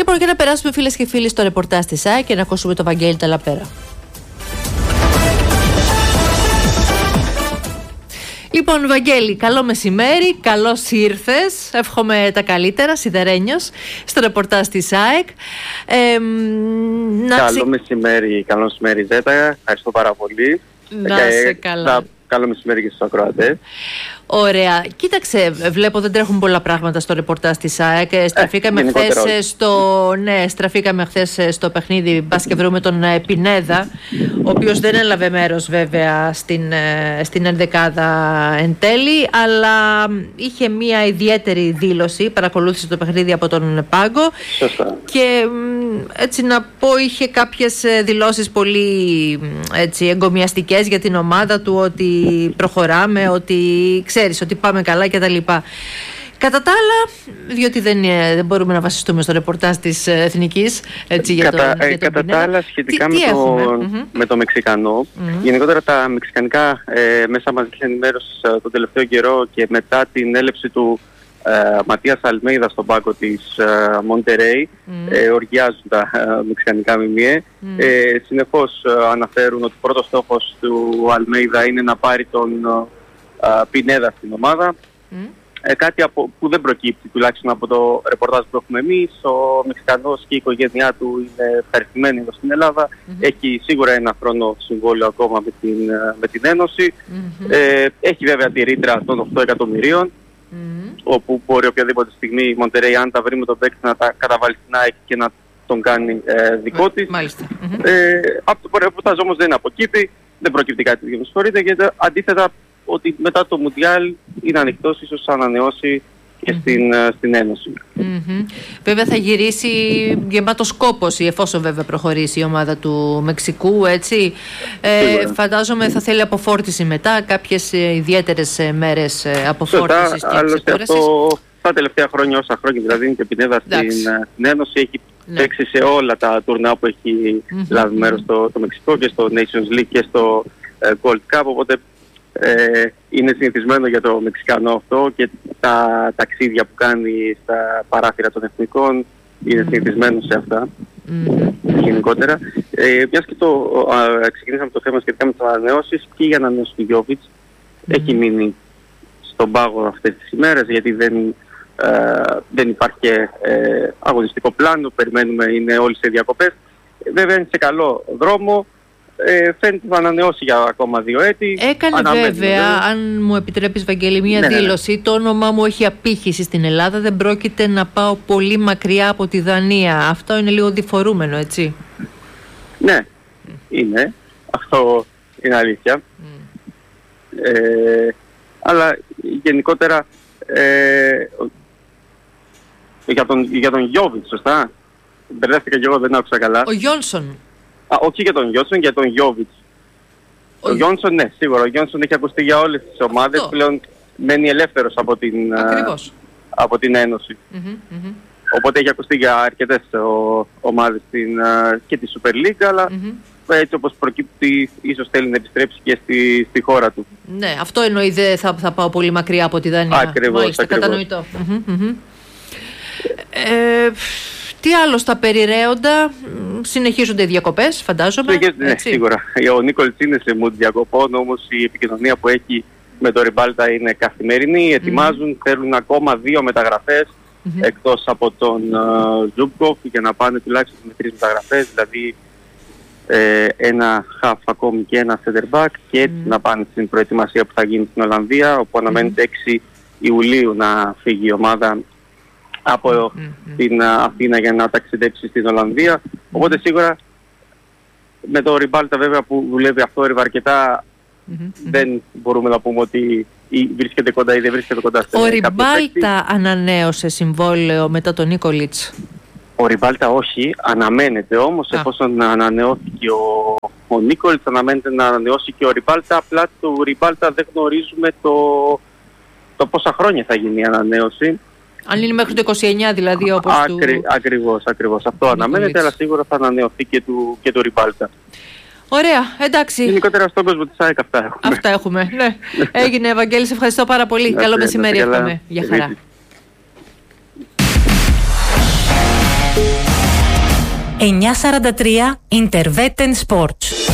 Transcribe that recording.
Λοιπόν, και να περάσουμε, φίλες και φίλοι, στο ρεπορτάζ της ΑΕΚ και να ακούσουμε τον Βαγγέλη Ταλαπέρα. Λοιπόν, Βαγγέλη, καλό μεσημέρι, καλώς ήρθες. Εύχομαι τα καλύτερα, σιδερένιος, στο ρεπορτάζ της ΑΕΚ. Καλό μεσημέρι, Ζέτα. Ευχαριστώ πάρα πολύ. Να σε καλά. Καλό μεσημέρι και στους ακροατές. Ωραία. Κοίταξε, βλέπω δεν τρέχουν πολλά πράγματα στο ρεπορτάζ της ΑΕΚ. Στραφήκαμε χθες στο παιχνίδι, μπας και βρούμε τον Πινέδα, ο οποίος δεν έλαβε μέρος βέβαια στην ενδεκάδα εν τέλει, αλλά είχε μια ιδιαίτερη δήλωση, παρακολούθησε το παιχνίδι από τον πάγκο. Σωστά. Και έτσι να πω, είχε κάποιες δηλώσεις πολύ εγκομιαστικές για την ομάδα του, ότι προχωράμε, ότι ξέρεις ότι πάμε καλά κτλ. Κατά τα άλλα, διότι δεν μπορούμε να βασιστούμε στο ρεπορτάζ της Εθνικής. Κατά τα άλλα, σχετικά με το Μεξικανό, γενικότερα τα μεξικανικά μέσα μαζικής ενημέρωσης τον τελευταίο καιρό και μετά την έλευση του Ματίας Αλμέιδα στον πάγκο της Μοντερέι, οργιάζουν τα μεξικανικά μιμιέ. Συνεχώς αναφέρουν ότι πρώτος στόχος του Αλμέιδα είναι να πάρει τον Πινέδα στην ομάδα. Κάτι που δεν προκύπτει τουλάχιστον από το ρεπορτάζ που έχουμε εμείς. Ο Μεξικανός και η οικογένειά του είναι ευχαριστημένοι εδώ στην Ελλάδα. Έχει σίγουρα ένα χρόνο συμβόλαιο ακόμα με την Ένωση. Έχει βέβαια τη ρήτρα των 8 εκατομμυρίων, όπου μπορεί οποιαδήποτε στιγμή η Μοντερέι, αν τα βρει με τον παίκτη, να τα καταβάλει στην ΑΕΚ και να τον κάνει δικό της. Από το ρεπορτάζ όμως δεν αποκύπτει, δεν προκύπτει κάτι τέτοιο, με συγχωρείτε, γιατί αντίθετα ότι μετά το Μουντιάλ είναι ανοιχτός, ίσως ανανεώσει και στην Ένωση. Βέβαια θα γυρίσει γεμάτος κόπος, εφόσον βέβαια προχωρήσει η ομάδα του Μεξικού, έτσι. Φαντάζομαι θα θέλει αποφόρτιση μετά, κάποιες ιδιαίτερες μέρες αποφόρτισης και ξεκούρασης. Τα τελευταία χρόνια, όσα χρόνια δηλαδή είναι και Πινέδα στην Ένωση, έχει παίξει σε όλα τα τουρνά που έχει λάβει μέρος το Μεξικό, και στο Nations League και στο Gold Cup, οπότε είναι συνηθισμένο για το Μεξικανό αυτό, και τα ταξίδια που κάνει στα παράθυρα των εθνικών είναι συνηθισμένο σε αυτά γενικότερα. Μιας και ξεκινήσαμε το θέμα σχετικά με τις ανανεώσεις, και η ανανέωση του Γιόβιτς έχει μείνει στον πάγο αυτές τις ημέρες, γιατί δεν υπάρχει αγωνιστικό πλάνο, περιμένουμε, είναι όλοι σε διακοπές. Βέβαια είναι σε καλό δρόμο. Φαίνεται να ανανεώσει για ακόμα 2 έτη. Έκανε βέβαια, αν μου επιτρέπεις Βαγγέλη, μια δήλωση. Το όνομά μου έχει απήχηση στην Ελλάδα, δεν πρόκειται να πάω πολύ μακριά από τη Δανία. Αυτό είναι λίγο διφορούμενο, έτσι. Ναι, είναι. Αυτό είναι αλήθεια. Αλλά γενικότερα για τον Γιόβιτς, σωστά. Μπερδεύτηκα και εγώ, δεν άκουσα καλά. Ο Γιόνσον. Όχι για τον Γιόνσον, για τον Γιόβιτς. Ο Γιόνσον, ναι, σίγουρα. Ο Γιόνσον έχει ακουστεί για όλες τις ομάδες. Πλέον μένει ελεύθερος από την Ένωση. Οπότε έχει ακουστεί για αρκετές ομάδες και τη Super League, αλλά έτσι όπως προκύπτει, ίσως θέλει να επιστρέψει και στη χώρα του. Ναι, αυτό εννοεί, δεν θα πάω πολύ μακριά από τη Δανία. Ακριβώς. Κατανοητό. Τι άλλο στα περιραίοντα, συνεχίζονται οι διακοπές, φαντάζομαι. Ναι, σίγουρα. Ο Νίκολιτς είναι σε mood διακοπών, όμως η επικοινωνία που έχει με το Ριμπάλτα είναι καθημερινή. Ετοιμάζουν, θέλουν ακόμα 2 μεταγραφές εκτός από τον Ζούμπκοφ, για να πάνε τουλάχιστον με 3 μεταγραφές, δηλαδή ένα half ακόμη και ένα center back, και έτσι να πάνε στην προετοιμασία που θα γίνει στην Ολλανδία, όπου αναμένεται 6 Ιουλίου να φύγει η ομάδα από την Αθήνα για να ταξιδέψει στην Ολλανδία. Οπότε σίγουρα με το Ριμπάλτα βέβαια που δουλεύει αυτόρυβα αρκετά, δεν μπορούμε να πούμε ότι βρίσκεται κοντά ή δεν βρίσκεται κοντά. Ο Ριμπάλτα ανανέωσε συμβόλαιο μετά τον Νίκολιτς. Ο Ριμπάλτα όχι, αναμένεται όμως, εφόσον ανανεώθηκε ο Νίκολιτς, αναμένεται να ανανεώσει και ο Ριμπάλτα. Απλά του Ριμπάλτα δεν γνωρίζουμε το πόσα χρόνια θα γίνει η ανανέωση. Αν είναι μέχρι το 29 δηλαδή, όπως Ακριβώς. Αυτό αναμένεται, αλλά σίγουρα θα ανανεωθεί και του Ριμπάλτα. Ωραία, εντάξει. Γενικότερα στον κόσμο της ΑΕΚ αυτά έχουμε. Ναι. Έγινε, Ευαγγέλη, σε ευχαριστώ πάρα πολύ. Καλό μεσημέρι, εύχομαι. Γεια χαρά. 943 Interveten Sports.